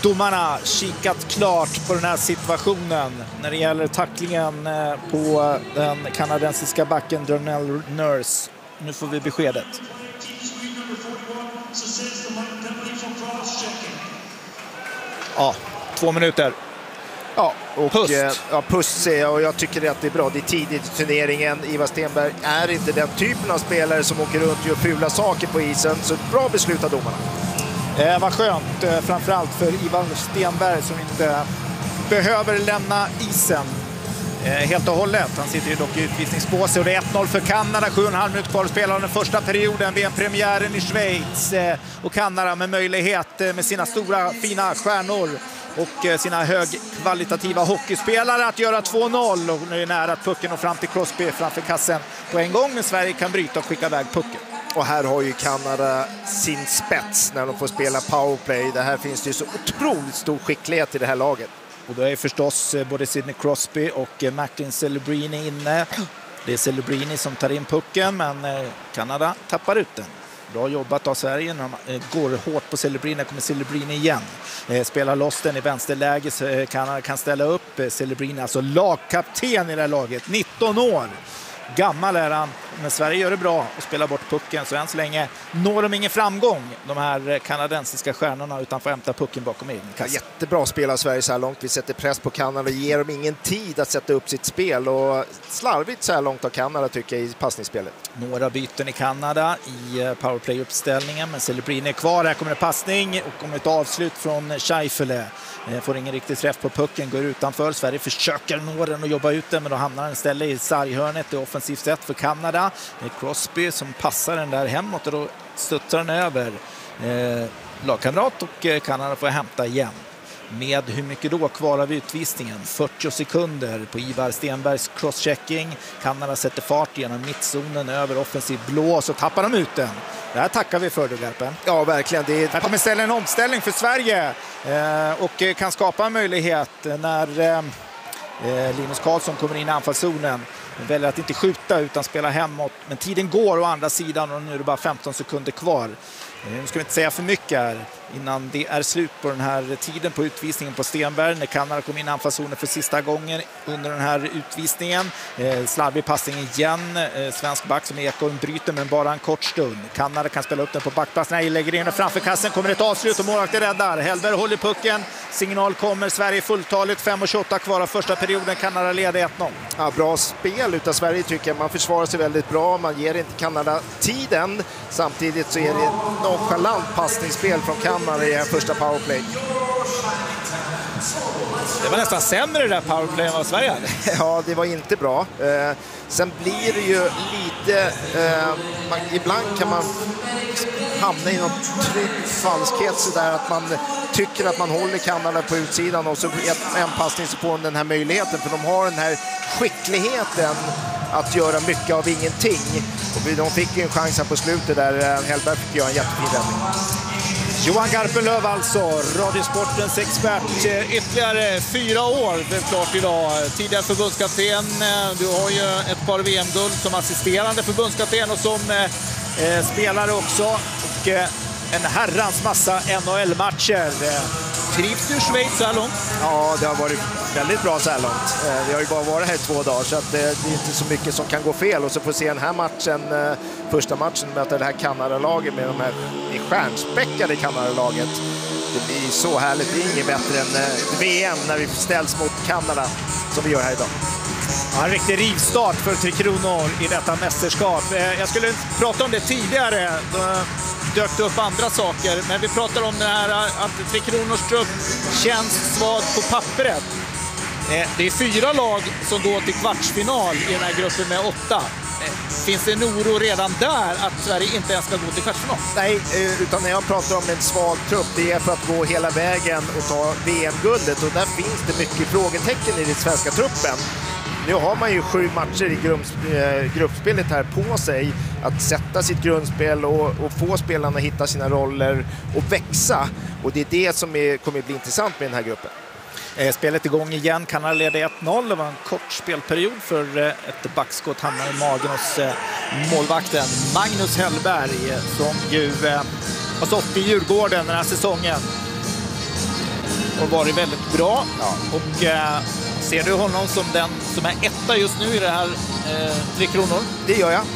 domarna kikat klart på den här situationen när det gäller tacklingen på den kanadensiska backen Darnell Nurse. Nu får vi beskedet. Ja, 2 minuter. Ja, och Pust. Pust ser jag, och jag tycker att det är bra. Det är tidigt i turneringen. Ivar Stenberg är inte den typen av spelare som åker runt och gör fula saker på isen. Så bra beslut av domarna. Vad skönt, framförallt för Ivar Stenberg som inte behöver lämna isen helt och hållet. Han sitter ju dock i utvisningsbåset och det är 1-0 för Kanada. 7,5 minuter kvar att spela den första perioden. VM-premiären i Schweiz. Och Kanada med möjlighet med sina stora fina stjärnor och sina högkvalitativa hockeyspelare att göra 2-0. Och nu är det nära att pucken och fram till Crosby framför kassen på en gång. Men Sverige kan bryta och skicka iväg pucken. Och här har ju Kanada sin spets när de får spela powerplay. Det här finns det ju så otroligt stor skicklighet i det här laget. Och då är förstås både Sidney Crosby och Martin Celebrini inne. Det är Celebrini som tar in pucken, men Kanada tappar ut den. Bra jobbat av Sverige när de går hårt på Celebrini. Kommer Celebrini igen. Spelar loss den i vänsterläge så Kanada kan ställa upp. Celebrini, alltså lagkapten i det här laget. 19 år. Gammal är han, men Sverige gör det bra och spelar bort pucken. Så än så länge når de ingen framgång, de här kanadensiska stjärnorna, utan får hämta pucken bakom egen kasse. Jättebra spel av Sverige så här långt. Vi sätter press på Kanada och ger dem ingen tid att sätta upp sitt spel. Och slarvigt så här långt av Kanada tycker jag i passningsspelet. Några byten i Kanada i powerplay-uppställningen, men Celebrini är kvar. Här kommer en passning och kommer ett avslut från Scheifele. Får ingen riktigt träff på pucken, går utanför. Sverige försöker nå den och jobba ut den, men då hamnar den istället i sarghörnet. Det är offensivt sätt för Kanada. Det är Crosby som passar den där hemåt och då studsar den över lagkamrat och Kanada får hämta igen. Med hur mycket då kvar av utvisningen? 40 sekunder på Ivar Stenbergs crosschecking. Kanada sätter fart genom mittzonen över offensiv blå, så tappar de ut den. Det här tackar vi för, Garpen. Ja, verkligen. Här kommer ställa en omställning för Sverige och kan skapa en möjlighet när Linus Karlsson kommer in i anfallszonen. Väljer att inte skjuta utan spela hemåt. Men tiden går å andra sidan och nu är det bara 15 sekunder kvar. Nu ska vi inte säga för mycket här innan det är slut på den här tiden på utvisningen på Stenberg. När Kanada kom in i anfallszonen för sista gången under den här utvisningen. Slarvig passning igen. Svensk back som Ekholm bryter, men bara en kort stund. Kanada kan spela upp den på backplatsen. Nej, lägger in den framför kassen. Kommer ett avslut och målvakten räddar. Hellberg håller pucken. Signal kommer. Sverige fulltaligt. 5:28 kvar av första perioden. Kanada leder 1-0. Ja, bra spel utav Sverige tycker jag. Man försvarar sig väldigt bra. Man ger inte Kanada tiden. Samtidigt så är det nonchalant passningsspel från Kanada i första powerplay. Det var nästan sämre det där powerplay än vad Sverige hade. Ja, det var inte bra. Sen blir det ju lite... ibland kan man hamna i någon trygg falskhet så där att man tycker att man håller Kanada på utsidan och så en passning så får den här möjligheten, för de har den här skickligheten att göra mycket av ingenting. Och de fick ju en chans här på slutet där Hellberg fick göra en jättefin räddning. Johan Garpenlöv alltså, Radiosportens expert. Ytterligare 4 år, det är klart idag. Tidigare förbundskapten, du har ju ett par VM-guld som assisterande förbundskapten och som spelare också. Och en herrans massa NHL-matcher. Trivs du i Schweiz så här långt? Ja, det har varit väldigt bra så här långt. Vi har ju bara varit här 2 dagar så att det är inte så mycket som kan gå fel. Och så får vi se den här matchen, första matchen, möta det här Kanada-laget med de här stjärnspäckade Kanada-laget. Det blir så härligt. Det är inget bättre än VM när vi ställs mot Kanada som vi gör här idag. Ja, en riktig rivstart för Tre Kronor i detta mästerskap. Jag skulle prata om det tidigare. Dök upp andra saker, men vi pratar om det här att Tre Kronors trupp känns svag på pappret. Det är 4 lag som går till kvartsfinal i den här gruppen med 8. Finns det en oro redan där att Sverige inte ens ska gå till kvartsfinal? Nej, utan när jag pratar om en svag trupp, det är för att gå hela vägen och ta VM-guldet, och där finns det mycket frågetecken i den svenska truppen. Nu har man ju 7 matcher i gruppspelet här på sig att sätta sitt grundspel och få spelarna att hitta sina roller och växa. Och det är det som kommer att bli intressant med den här gruppen. Spelet igång igen. Kanada leder 1-0. Det var en kort spelperiod för ett backskott hamnar i magen hos målvakten Magnus Hellberg som ju har stått i Djurgården den här säsongen. har varit väldigt bra. Ja. Och ser du honom som den som är etta just nu i det här 3 kronor? Det gör jag.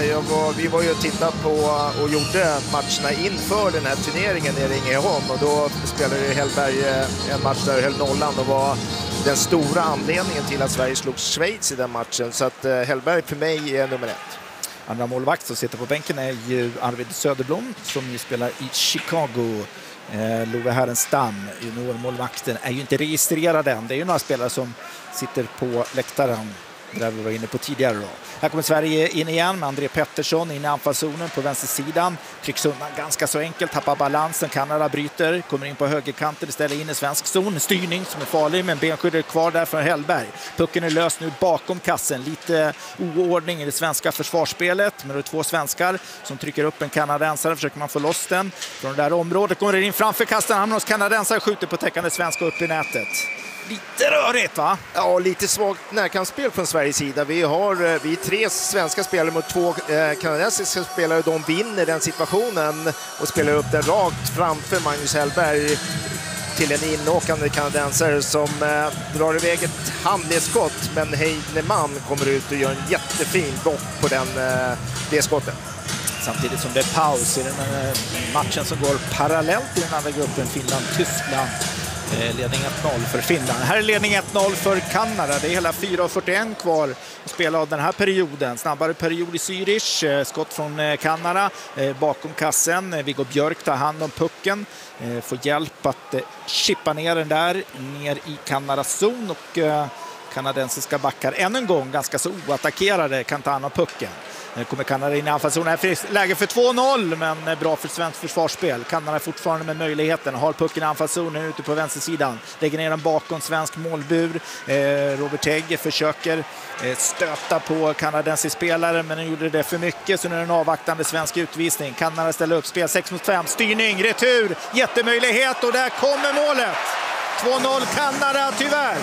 Vi var ju och tittade på och gjorde matcherna inför den här turneringen i Ängelholm, och då spelade Hellberg en match där höll nollan och var den stora anledningen till att Sverige slog Schweiz i den matchen. Så att Hellberg för mig är nummer 1. Andra målvakt som sitter på bänken är ju Arvid Söderblom som ju spelar i Chicago. Love Härenstam, juniormålvakten, är ju inte registrerad än. Det är ju några spelare som sitter på läktaren där vi var inne på tidigare då. Här kommer Sverige in igen med André Pettersson in i anfallszonen på vänstersidan. Trycks undan ganska så enkelt, tappar balansen. Kanada bryter, kommer in på högerkanten, ställer in i svensk zon. Styrning som är farlig, men benskydd är kvar där för Hellberg. Pucken är löst nu bakom kassen. Lite oordning i det svenska försvarsspelet. Men det är 2 svenskar som trycker upp en kanadensare. Försöker man få loss den från det där området. Kommer in framför kasten. Hamnar hos kanadensare, skjuter på täckande svenska upp i nätet. Lite rörigt, va? Ja, lite svagt närkampsspel från Sveriges sida. Vi är 3 svenska spelare mot 2 kanadensiska spelare. De vinner den situationen och spelar upp den rakt framför Magnus Hellberg till en inåkande kanadensare som drar iväg ett handledsskott. Men Heinemann kommer ut och gör en jättefin block på det skottet. Samtidigt som det är paus i den matchen som går parallellt i den andra gruppen, Finland-Tyskland. Ledning 1-0 för Finland. Här är ledning 1-0 för Kanada. Det är hela 4:41 kvar att spela av den här perioden. Snabbare period i Zürich. Skott från Kanada bakom kassen. Viggo Björk tar hand om pucken. Får hjälp att chippa ner den där ner i Kanadas zon, och kanadensiska backar än en gång ganska så oattackerade kan ta hand om pucken. Nu kommer Kanada in i anfallszonen. Här finns läge för 2-0, men bra för svenskt försvarsspel. Kanada fortfarande med möjligheten. Har pucken i anfallszonen ute på vänstersidan. Lägger ner den bakom svensk målbur. Robert Hägg försöker stöta på kanadensisk spelare, men han gjorde det för mycket, så nu är det en avvaktande svensk utvisning. Kanada ställer upp spel 6-5. Styrning, retur, jättemöjlighet, och där kommer målet. 2-0 Kanada, tyvärr.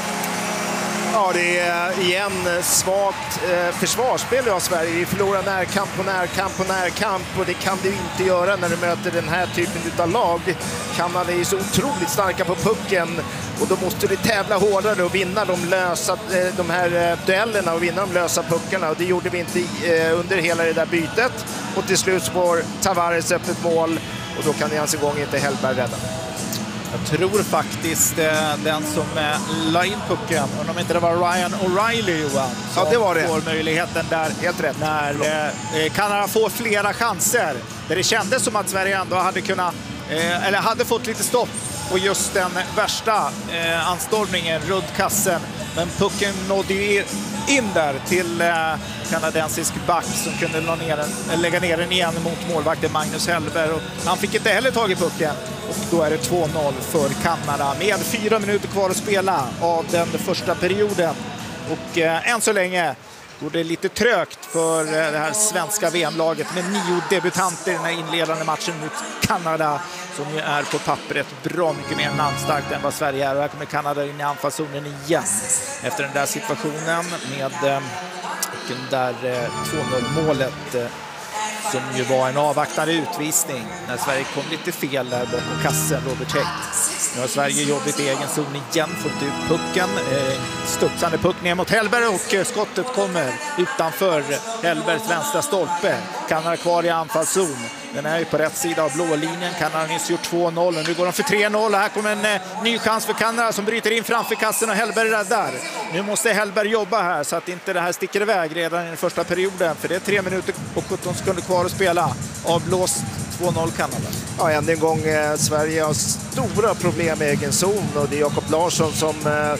Ja, det är igen svagt försvarsspel av Sverige. Vi förlorar närkamp på närkamp på närkamp, och det kan du inte göra när du möter den här typen av lag. Kanada är så otroligt starka på pucken, och då måste du tävla hårdare och vinna de här duellerna och vinna de lösa puckarna. Och det gjorde vi inte under hela det där bytet. Och till slut får Tavares öppet mål, och då kan ens en gång inte Hellberg rädda. Jag tror faktiskt den som la in pucken, om inte det var Ryan O'Reilly, Johan, som ja, det var det. Får möjligheten där. Helt rätt. När Kanada får flera chanser. Där det kändes som att Sverige ändå hade kunnat, eller hade fått lite stopp på just den värsta anstormningen runt kassen. Men pucken nådde ju in där till kanadensisk back som kunde lägga ner den igen mot målvakten Magnus Hellberg. Och han fick inte heller tag i pucken. Och då är det 2-0 för Kanada med 4 minuter kvar att spela av den första perioden. Och än så länge går det lite trögt för det här svenska VM-laget med 9 debutanter i den här inledande matchen mot Kanada, som ju är på pappret bra mycket mer namnstarkt än vad Sverige är. Och här kommer Kanada in i anfallszonen igen efter den där situationen med den där 2-0-målet som ju var en avvaktande utvisning när Sverige kom lite fel där bakom kassen, Robert Hägg. Nu har Sverige jobbigt i egen zon igen, fått ut pucken, studsande puck ner mot Hellberg, och skottet kommer utanför Hellbergs vänstra stolpe. Kanada kvar i anfallszon. Den är ju på rätt sida av blå linjen. Kanada har nyss gjort 2-0 och nu går de för 3-0. Här kommer en ny chans för Kanada som bryter in framför kassen och Hellberg räddar. Nu måste Hellberg jobba här så att inte det här sticker iväg redan i den första perioden. För det är 3 minuter och 17 sekunder kvar att spela. Avblåst 2-0 Kanada. Ja, än en gång Sverige har stora problem med egen zon, och det är Jakob Larsson som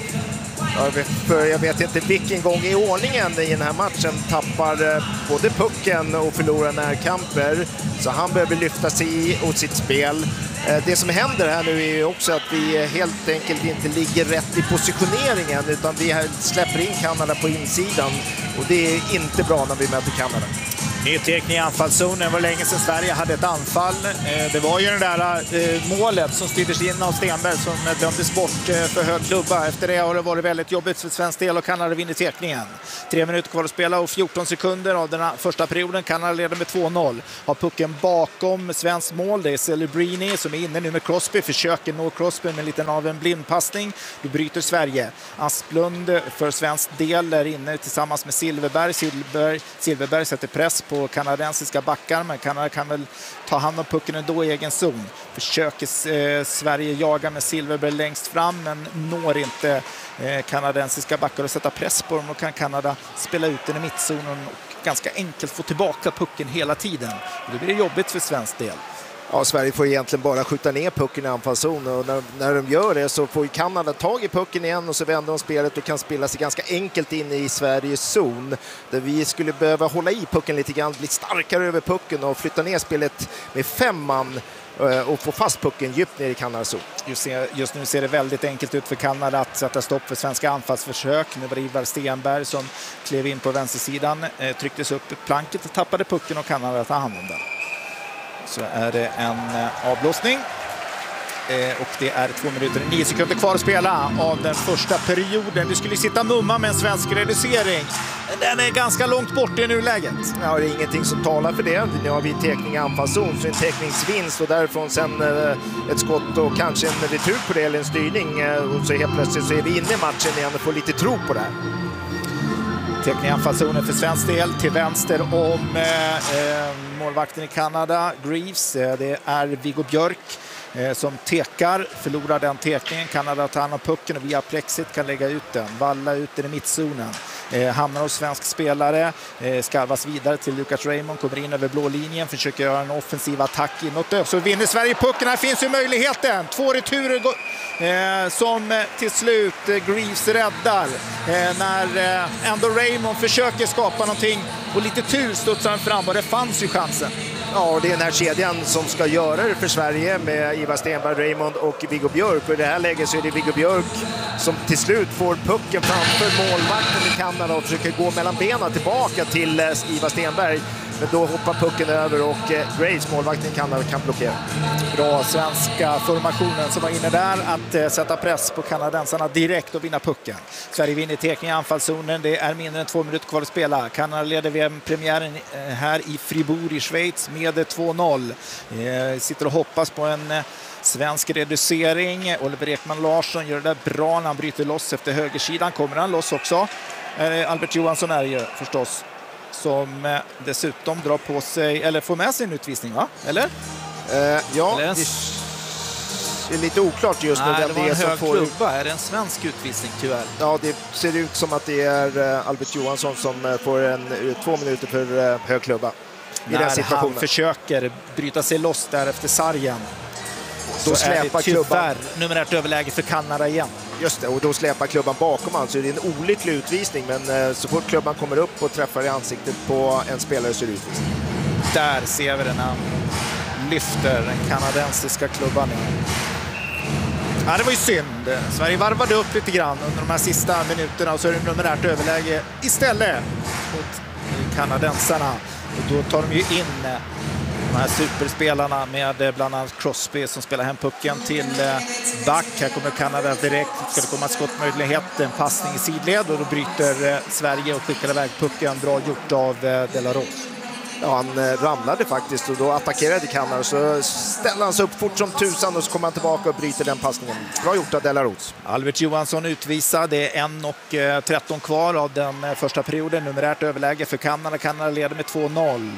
jag vet inte vilken gång i ordningen i den här matchen tappar både pucken och förlorar närkamper. Så han behöver lyfta sig åt sitt spel. Det som händer här nu är ju också att vi helt enkelt inte ligger rätt i positioneringen, utan vi släpper in Kanada på insidan, och det är inte bra när vi möter Kanada. Nytekning i anfallszonen. Det var länge sedan Sverige hade ett anfall. Det var ju det där målet som styrdes in av Stenberg som dömdes bort för hög klubba. Efter det har det varit väldigt jobbigt för svensk del och Kanada vinner tekningen. 3 minuter kvar att spela och 14 sekunder av den första perioden. Kanada leder med 2-0. Har pucken bakom svensk mål. Det är Celebrini som är inne nu med Crosby. Försöker nå Crosby med lite av en blindpassning. Då bryter Sverige. Asplund för svensk del är inne tillsammans med Silverberg. Silverberg sätter press på kanadensiska backar, men Kanada kan väl ta hand om pucken ändå i egen zon. Försöker Sverige jaga med Silverberg längst fram, men når inte kanadensiska backar och sätta press på dem. Och kan Kanada spela ut den i mittzonen och ganska enkelt få tillbaka pucken hela tiden. Och det blir jobbigt för svensk del. Ja, Sverige får egentligen bara skjuta ner pucken i anfallszon och när de gör det så får Kanada tag i pucken igen och så vänder de spelet och kan spela sig ganska enkelt in i Sveriges zon där vi skulle behöva hålla i pucken lite grann, bli starkare över pucken och flytta ner spelet med 5 man och få fast pucken djupt ner i Kanadas zon. Just nu ser det väldigt enkelt ut för Kanada att sätta stopp för svenska anfallsförsök. Nu var det Ivar Stenberg som klev in på vänstersidan, trycktes upp planket och tappade pucken och Kanada tar hand om den. Så är det en avblåsning och det är 2 minuter och 9 sekunder kvar att spela av den första perioden. Vi skulle sitta mumma med en svensk reducering. Den är ganska långt bort i nuläget. Ja, det är ingenting som talar för det. Nu har vi tekning i anfallszon, så en tekningsvinst och därifrån sen ett skott och kanske en retur på det eller en styrning. Och så helt plötsligt så är vi inne i matchen igen och får lite tro på det här. Tekning i anfallszonen för svensk del till vänster om målvakten i Kanada, Greaves. Det är Viggo Björk som tekar, förlorar den tekningen. Kanada tar hand om pucken och via plexit kan lägga ut den. Valla ut i mittzonen. Hamnar hos svensk spelare, skarvas vidare till Lucas Raymond, kommer in över blå linjen, försöker göra en offensiv attack inåt. Så vinner Sverige pucken, här finns ju möjligheten. 2 returer som till slut Greaves räddar när ändå Raymond försöker skapa någonting och lite tur studsar han fram och det fanns ju chansen. Ja, det är den här kedjan som ska göra det för Sverige med Ivar Stenberg, Raymond och Viggo Björk. Och i det här läget så är det Viggo Björk som till slut får pucken framför målvakten i Kanada och försöker gå mellan benen tillbaka till Ivar Stenberg. Men då hoppar pucken över och Graves, målvakten i Kanada, kan blockera. Bra svenska formationen som var inne där att sätta press på kanadensarna direkt och vinna pucken. Sverige vinner tekning i anfallszonen. Det är mindre än 2 minuter kvar att spela. Kanada leder VM-premiären här i Fribourg i Schweiz med 2-0. Sitter och hoppas på en svensk reducering. Oliver Ekman Larsson gör det där bra när han bryter loss efter högersidan. Kommer han loss också? Albert Johansson är ju förstås som dessutom drar på sig, eller får med sig en utvisning, va? Eller? Ja, eller det är lite oklart just nu. Nej, det var en hög klubba. Är det en svensk utvisning tyvärr? Ja, det ser ut som att det är Albert Johansson som får 2 minuter för hög klubba. När han försöker bryta sig loss där efter sargen. Då släpar klubban. Numerärt överläge för Kanada igen. Just det, och då släpar klubban bakom han, så det är en olycklig utvisning, men så fort klubban kommer upp och träffar i ansiktet på en spelare så är det utvisning. Där ser vi den här lyfter den kanadensiska klubban. Ja, det var ju synd. Sverige varvade upp lite grann under de här sista minuterna och så är det numerärt överläge istället mot kanadensarna. Och då tar de ju in de här superspelarna med bland annat Crosby som spelar hem pucken till back. Här kommer Kanada direkt. Ska det komma ett skottmöjlighet, en passning i sidled och då bryter Sverige och skickar iväg pucken. Bra gjort av De La Rose. Ja, han ramlade faktiskt och då attackerade Kanada, så ställer han sig upp fort som tusan och så kommer han tillbaka och bryter den passningen. Bra gjort av De La Rose. Albert Johansson utvisad. Det är 1:13 kvar av den första perioden. Numerärt överläge för Kanada. Kanada leder med 2-0.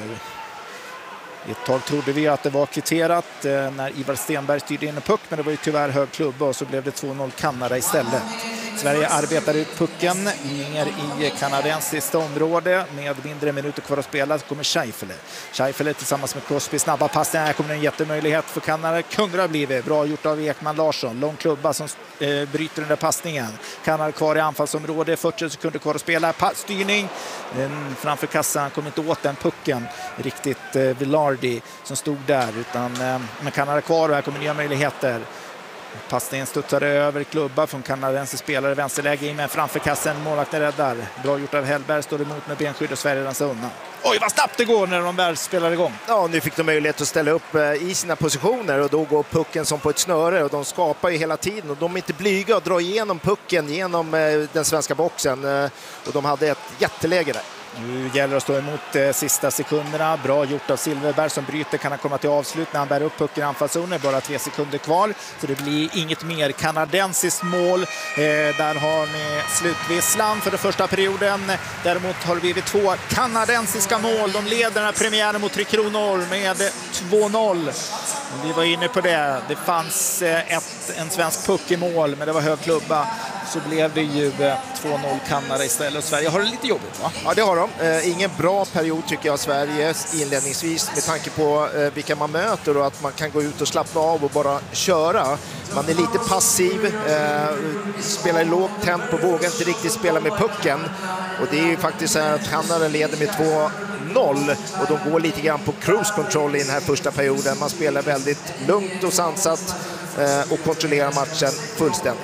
Ett tag trodde vi att det var kvitterat när Ivar Stenberg styrde in en puck, men det var ju tyvärr hög klubba och så blev det 2-0 Kanada istället. Sverige arbetar ut pucken ner i kanadensiskt område med mindre minuter kvar att spela. Så kommer Scheifele tillsammans med Crosby, snabba passningar. Här kommer en jättemöjlighet för Kanada. Kunde det ha blivit. Bra gjort av Ekman Larsson. Lång klubba som bryter den där passningen. Kanada kvar i anfallsområde. 40 sekunder kvar att spela. Styrning framför kassan. Kommer inte åt den pucken riktigt. Vilardi som stod där. Utan med Kanada kvar och här kommer nya möjligheter. Passningen studsade över klubba från kanadensisk spelare, vänsterläge in med framför kassen, målvakten räddar. Bra gjort av Hellberg, står emot med benskydd och Sverige rensar undan. Oj, vad snabbt det går när de väl spelar igång. Ja, nu fick de möjlighet att ställa upp i sina positioner och då går pucken som på ett snöre och de skapar ju hela tiden och de är inte blyga att dra igenom pucken genom den svenska boxen och de hade ett jätteläge där. Nu gäller det att stå emot sista sekunderna. Bra gjort av Silverberg som bryter, kan han komma till avslut när han bär upp pucken i anfallszonen. Bara 3 sekunder kvar, så det blir inget mer kanadensiskt mål. Där har ni slutvisslan för den första perioden. Däremot har det blivit 2 kanadensiska mål. De leder den här premiären mot Tre Kronor med 2-0. Vi var inne på det. Det fanns en svensk puck i mål, men det var hög klubba. Så blev det ju 2-0 Kanada istället. Och Sverige har det lite jobbigt, va? Ja, det har de. Ingen bra period tycker jag Sverige inledningsvis med tanke på vilka man möter och att man kan gå ut och slappna av och bara köra. Man är lite passiv, spelar i lågt tempo, vågar inte riktigt spela med pucken. Och det är ju faktiskt så här att Kanada leder med 2-0 och de går lite grann på cruise control i den här första perioden. Man spelar väldigt lugnt och sansat och kontrollerar matchen fullständigt.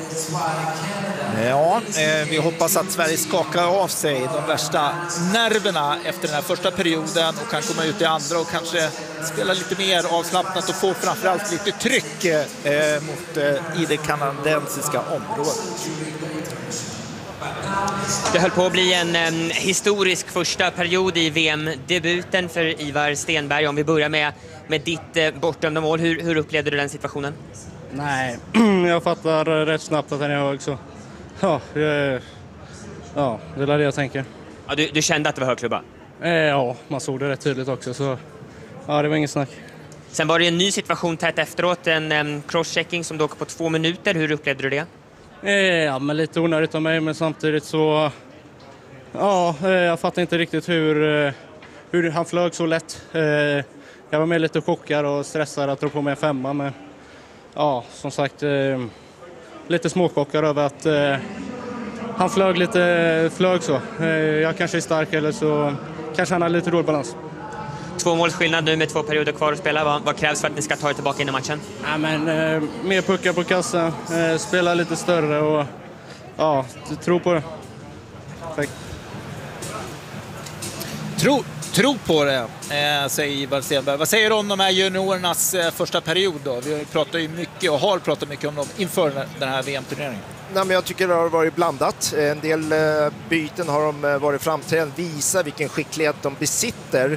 Ja, vi hoppas att Sverige skakar av sig de värsta nerverna efter den här första perioden och kan komma ut i andra och kanske spela lite mer avslappnat och få framförallt lite tryck i det kanadensiska området. Det höll på att bli en historisk första period i VM-debuten för Ivar Stenberg. Om vi börjar med ditt bortdömda mål, hur upplevde du den situationen? Nej, jag fattar rätt snabbt att den är hög, så det är det jag tänker. Ja, du kände att det var hög klubba? Ja, man såg det rätt tydligt också, så ja, det var inget snack. Sen var det en ny situation tätt efteråt, en crosschecking som dock på 2 minuter. Hur upplevde du det? Ja, men lite onödigt av mig, men samtidigt så jag fattar inte riktigt hur han flög så lätt. Jag var med lite chockad och stressad att dra på mig en 5, men ja, som sagt, lite småchockad över att han flög så. Jag kanske är stark, eller så kanske han har lite dålig balans. 2 målsskillnad nu med 2 perioder kvar att spela. Vad krävs för att ni ska ta er tillbaka in i matchen? Ja, men mer puckar på kassan, spela lite större och tro på det. Tack. Tro på det, säger Ivar Stenberg. Vad säger du om de här juniorernas första period då? Vi pratar ju mycket och har pratat mycket om dem inför den här VM-turneringen. Nej, men jag tycker det har varit blandat. En del byten har de varit framträdande, visar vilken skicklighet de besitter.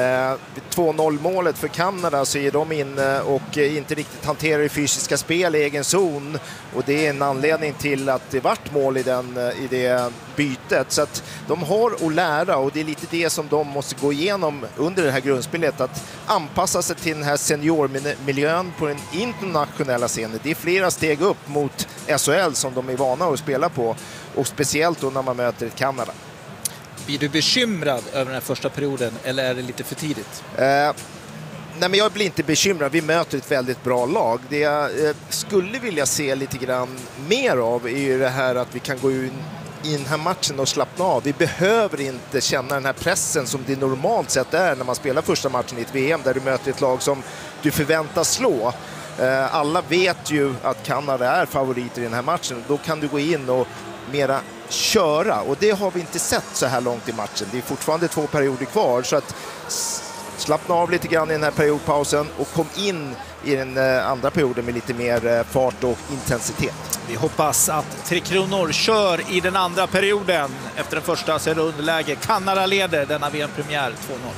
2-0-målet för Kanada så är de inne och inte riktigt hanterar det fysiska spel i egen zon, och det är en anledning till att det vart mål i det bytet. Så att de har att lära, och det är lite det som de måste gå igenom under det här grundspelet, att anpassa sig till den här seniormiljön på den internationella scenen. Det är flera steg upp mot SHL som de är vana att spela på, och speciellt då när man möter ett Kanada. Blir du bekymrad över den här första perioden, eller är det lite för tidigt? Nej, men jag blir inte bekymrad. Vi möter ett väldigt bra lag. Det jag skulle vilja se lite grann mer av är ju det här att vi kan gå in i den här matchen och slappna av. Vi behöver inte känna den här pressen som det normalt sett är när man spelar första matchen i ett VM där du möter ett lag som du förväntas slå. Alla vet ju att Kanada är favoriter i den här matchen. Då kan du gå in och mera köra, och det har vi inte sett så här långt i matchen. Det är fortfarande 2 perioder kvar, så att slappna av lite grann i den här periodpausen och kom in i den andra perioden med lite mer fart och intensitet. Vi hoppas att Tre Kronor kör i den andra perioden. Efter den första så är det underläge. Kanada leder denna VM-premiär 2-0.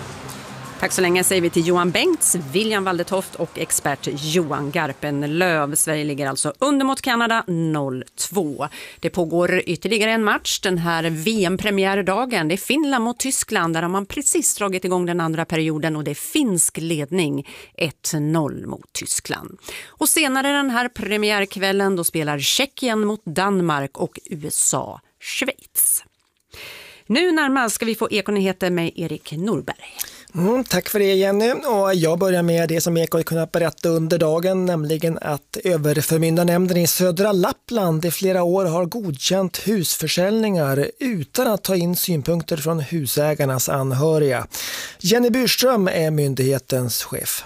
Tack så länge säger vi till Johan Bengts, William Waldetoft och expert Johan Garpenlöv. Sverige ligger alltså under mot Kanada 0-2. Det pågår ytterligare en match den här VM-premiärdagen. Det är Finland mot Tyskland, där har man precis dragit igång den andra perioden, och det är finsk ledning 1-0 mot Tyskland. Och senare den här premiärkvällen då spelar Tjeckien mot Danmark och USA Schweiz. Nu närmast ska vi få Ekonyheter med Erik Norberg. Tack för det, Jenny. Och jag börjar med det som Eko har kunnat berätta under dagen, nämligen att överförmyndarnämnden i södra Lappland i flera år har godkänt husförsäljningar utan att ta in synpunkter från husägarnas anhöriga. Jenny Burström är myndighetens chef.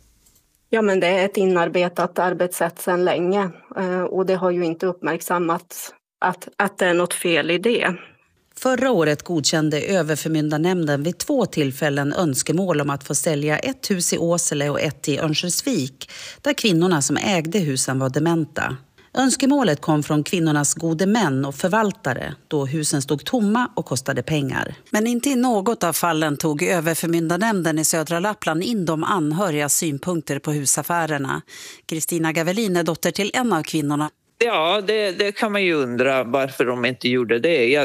Ja, men det är ett inarbetat arbetssätt sedan länge, och det har ju inte uppmärksammats att det är något fel i det. Förra året godkände överförmyndarnämnden vid 2 tillfällen önskemål om att få sälja ett hus i Åsele och ett i Örnsköldsvik, där kvinnorna som ägde husen var dementa. Önskemålet kom från kvinnornas gode män och förvaltare då husen stod tomma och kostade pengar. Men inte i något av fallen tog överförmyndarnämnden i södra Lappland in de anhörigas synpunkter på husaffärerna. Kristina Gavelin är dotter till en av kvinnorna. Ja, det kan man ju undra varför de inte gjorde det.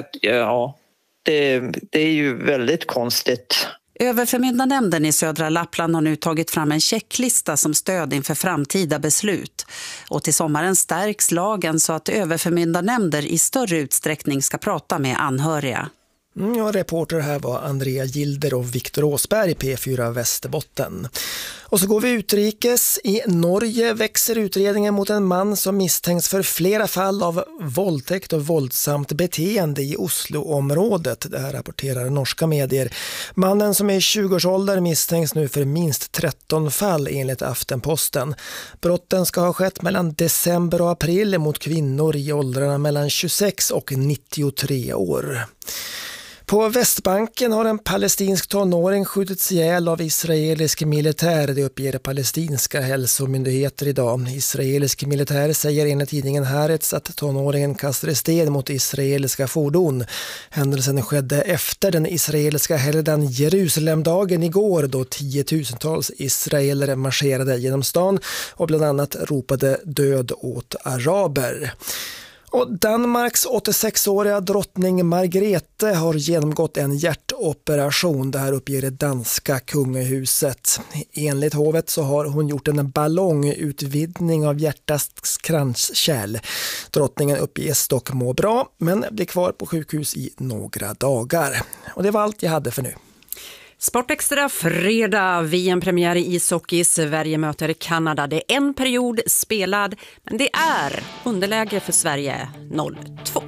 Det är ju väldigt konstigt. Överförmyndarnämnden i södra Lappland har nu tagit fram en checklista som stöd inför framtida beslut. Och till sommaren stärks lagen så att överförmyndarnämnder i större utsträckning ska prata med anhöriga. Ja, reporter här var Andrea Gilder och Viktor Åsberg, P4 Västerbotten. Och så går vi utrikes. I Norge växer utredningen mot en man som misstänks för flera fall av våldtäkt och våldsamt beteende i Oslo-området. Det här rapporterar norska medier. Mannen som är i 20-årsåldern misstänks nu för minst 13 fall enligt Aftenposten. Brotten ska ha skett mellan december och april mot kvinnor i åldrarna mellan 26 och 93 år. På Västbanken har en palestinsk tonåring skjutits ihjäl av israelisk militär, det uppger palestinska hälsomyndigheter idag. Israelisk militär säger enligt tidningen Haaretz att tonåringen kastade sten mot israeliska fordon. Händelsen skedde efter den israeliska helgdagen Jerusalemdagen igår då 10-tusentals israeler marscherade genom stan och bland annat ropade död åt araber. Och Danmarks 86-åriga drottning Margrethe har genomgått en hjärtoperation. Det här uppger det danska kungahuset. Enligt hovet så har hon gjort en ballongutvidgning av hjärtats kranskärl. Drottningen uppges dock må bra men blir kvar på sjukhus i några dagar. Och det var allt jag hade för nu. Sportextra fredag, VM-premiär i ishockey. Sverige möter Kanada. Det är en period spelad, men det är underläge för Sverige 0-2.